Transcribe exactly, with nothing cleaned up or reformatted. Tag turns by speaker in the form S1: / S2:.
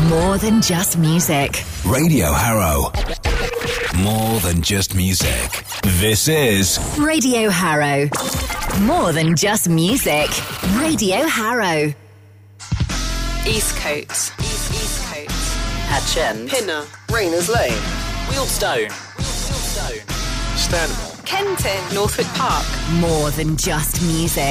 S1: More than just music.
S2: Radio Harrow. More than just music. This is
S1: Radio Harrow. More than just music. Radio Harrow.
S3: Eastcote. East Eastcote.
S4: Hatchend.
S5: Pinner. Rayners Lane.
S4: Wealdstone. Wealdstone.
S5: Stanmore.
S3: Kenton. Northwood Park.
S1: More than just music.